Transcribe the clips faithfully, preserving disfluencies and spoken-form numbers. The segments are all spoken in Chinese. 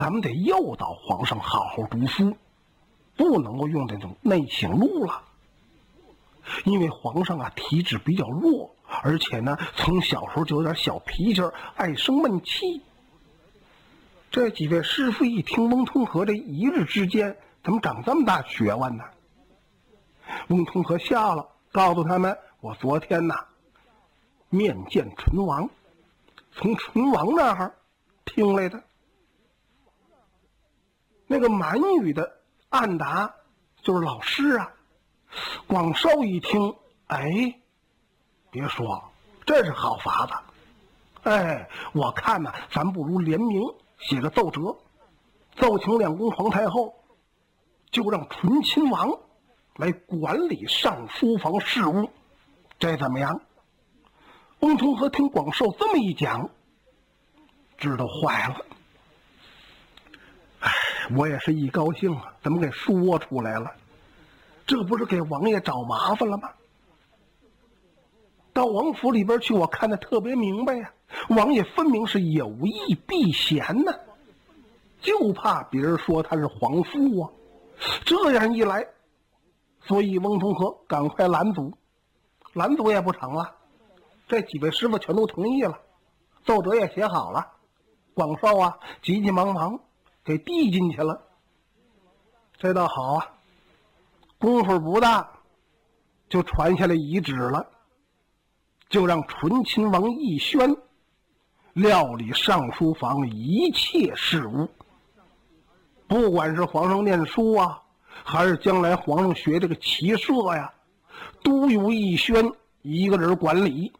咱们得诱导皇上好好读书，不能够用这种内省录了。因为皇上啊体质比较弱，而且呢从小时候就有点小脾气，爱生闷气。这几位师傅一听翁同龢这一日之间怎么长这么大学问呢？翁同龢笑了，告诉他们：我昨天呐面见淳王，从淳王那儿听来的。那个满语的暗答就是老师啊。广寿一听，哎，别说，这是好法子。哎，我看呢，咱不如联名写个奏折，奏请两宫皇太后，就让醇亲王来管理上书房事务，这怎么样？翁同龢听广寿这么一讲，知道坏了。哎，我也是一高兴啊，怎么给说出来了？这不是给王爷找麻烦了吗？到王府里边去，我看得特别明白呀、啊，王爷分明是有意避嫌呢，就怕别人说他是皇父啊。这样一来，所以翁同龢赶快拦阻，拦阻也不成了。这几位师傅全都同意了，奏折也写好了，广寿啊急急忙忙给递进去了。这倒好啊，功夫不大就传下来遗旨了，就让醇亲王奕轩料理上书房一切事务，不管是皇上念书啊，还是将来皇上学这个骑射呀，都由奕轩一个人管理。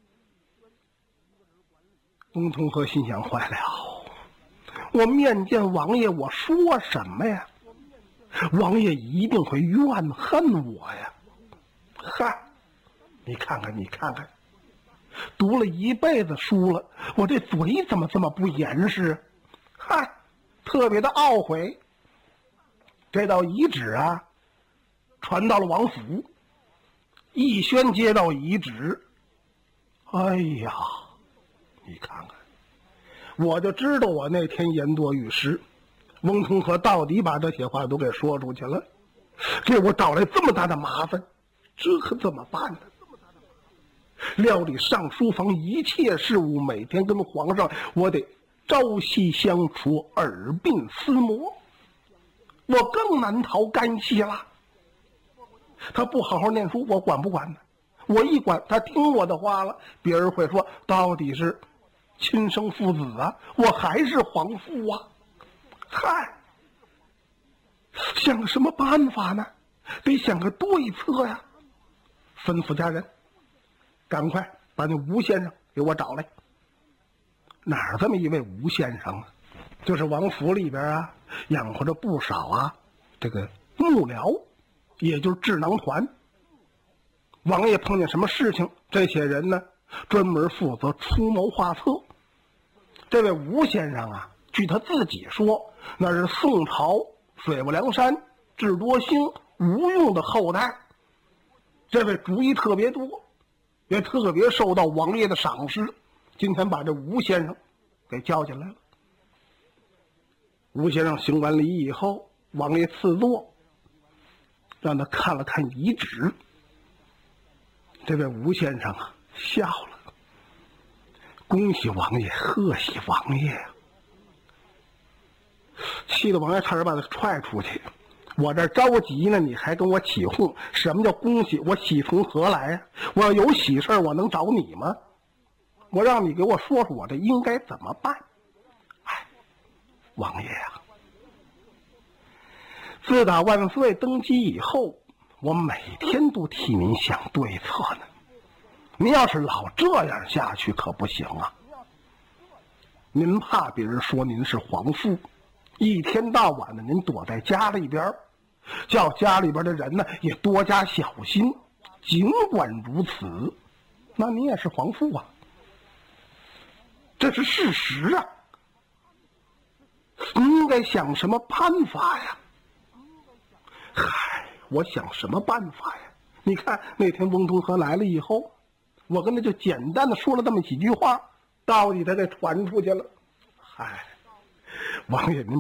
翁同龢心想，坏了，我面见王爷，我说什么呀？王爷一定会怨恨我呀！嗨，你看看，你看看，读了一辈子书了，我这嘴怎么这么不严实？嗨，特别的懊悔。这道遗旨啊，传到了王府。奕轩接到遗旨，哎呀，你看看，我就知道我那天言多语失。翁同龢到底把这些话都给说出去了，给我找来这么大的麻烦，这可怎么办呢？料理上书房一切事务，每天跟皇上我得朝夕相处，耳鬓厮磨，我更难逃干系了。他不好好念书，我管不管呢？我一管，他听我的话了，别人会说到底是亲生父子啊，我还是皇父啊。嗨，想个什么办法呢？得想个对策呀！吩咐家人，赶快把那吴先生给我找来。哪儿这么一位吴先生啊？就是王府里边啊，养活着不少啊这个幕僚，也就是智囊团。王爷碰见什么事情，这些人呢专门负责出谋划策。这位吴先生啊，据他自己说，那是宋朝水泊梁山智多星吴用的后代。这位主意特别多，也特别受到王爷的赏识。今天把这吴先生给叫进来了。吴先生行完礼以后，王爷赐座，让他看了看遗旨。这位吴先生啊笑了，恭喜王爷，贺喜王爷啊！气得王爷差点把他踹出去。我这着急呢，你还跟我起哄？什么叫恭喜？我喜从何来啊？我要有喜事我能找你吗？我让你给我说说我这应该怎么办。哎，王爷啊，自打万岁登基以后，我每天都替您想对策呢。您要是老这样下去可不行啊。您怕别人说您是皇父，一天到晚的您躲在家里边，叫家里边的人呢也多加小心。尽管如此，那你也是皇父啊，这是事实啊。你应该想什么办法呀？嗨，我想什么办法呀？你看那天翁同龢来了以后，我跟他就简单的说了这么几句话，到底他给传出去了。嗨， 王爷您